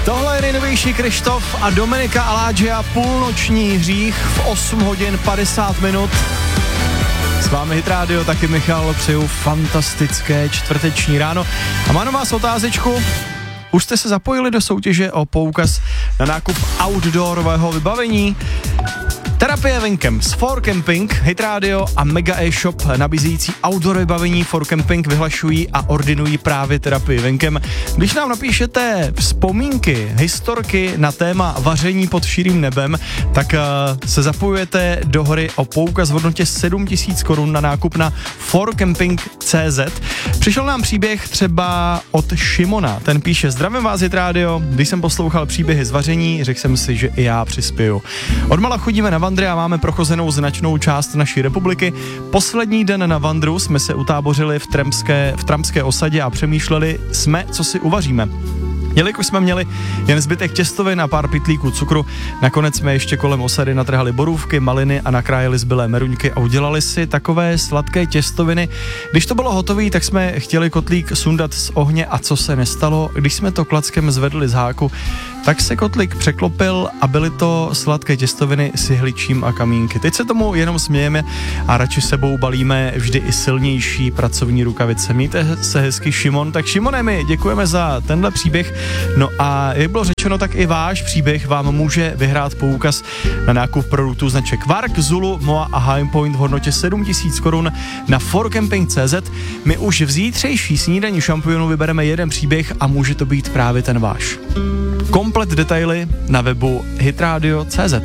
Tohle je nejnovější Krištof a Dominika Alágia, Půlnoční hřích v 8 hodin 50 minut. S vámi Hit Radio, taky Michal, přeju fantastické čtvrteční ráno. A mám na vás otázečku. Už jste se zapojili do soutěže o poukaz na nákup outdoorového vybavení? Terapie venkem s For Camping, Hit Radio a Mega e-shop nabízející outdoor vybavení For Camping vyhlašují a ordinují právě terapii venkem. Když nám napíšete vzpomínky, historky na téma vaření pod širým nebem, tak se zapojujete do hry o poukaz v hodnotě 7 000 korun na nákup na forcamping.cz. Přišel nám příběh třeba od Šimona. Ten píše: zdravím vás, Hit Radio, když jsem poslouchal příběhy z vaření, řekl jsem si, že i já přispěju. Odmala chodíme na vandry a máme prochozenou značnou část naší republiky. Poslední den na vandru jsme se utábořili v Trampské osadě a přemýšleli jsme, co si uvaříme. Jelikož jsme měli jen zbytek těstovin a pár pytlíků cukru, nakonec jsme ještě kolem osady natrhali borůvky, maliny a nakrájeli zbylé meruňky a udělali si takové sladké těstoviny. Když to bylo hotové, tak jsme chtěli kotlík sundat z ohně a co se nestalo, když jsme to klackem zvedli z háku, tak se kotlík překlopil a byly to sladké těstoviny s jehličím a kamínky. Teď se tomu jenom smějeme a radši sebou balíme vždy i silnější pracovní rukavice. Mějte se hezky, Šimon. Tak Šimone, my děkujeme za tenhle příběh. No a jak bylo řečeno, tak i váš příběh vám může vyhrát poukaz na nákup produktů značek Vark, Zulu, Moa a Highpoint v hodnotě 7 000 korun na forcamping.cz. My už v zítřejší snídani šampionů vybereme jeden příběh a může to být právě ten váš. Komplet detaily na webu hitradio.cz.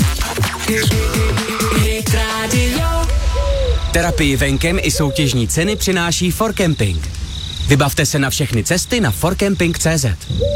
Terapii venkem i soutěžní ceny přináší For Camping. Vybavte se na všechny cesty na forcamping.cz.